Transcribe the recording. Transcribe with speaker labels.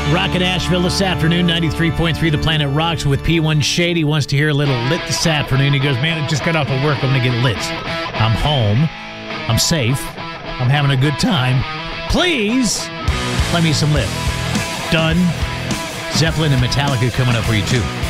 Speaker 1: Rock in Asheville this afternoon, 93.3 The Planet Rocks with P1 Shady. Wants to hear a little lit this afternoon. He goes, man, I just got off of work. I'm going to get lit. I'm home. I'm safe. I'm having a good time. Please, play me some lit. Done. Zeppelin and Metallica coming up for you, too.